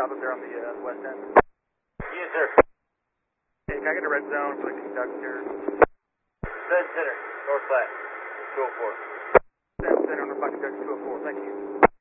stop up there on the west end? Yes, sir. Okay, can I get a red zone for the conductor? Center, North Flat, 204. Center, North Flat, conductor 204, thank you.